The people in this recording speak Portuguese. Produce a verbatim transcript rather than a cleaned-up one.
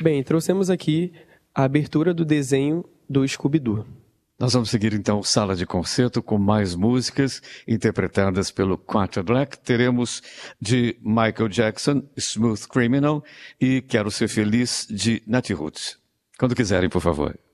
Bem, trouxemos aqui a abertura do desenho do Scooby-Doo. Nós vamos seguir então Sala de Concerto com mais músicas interpretadas pelo Quartet Black. Teremos de Michael Jackson, Smooth Criminal, e Quero Ser Feliz, de Nat Roots. Quando quiserem, por favor.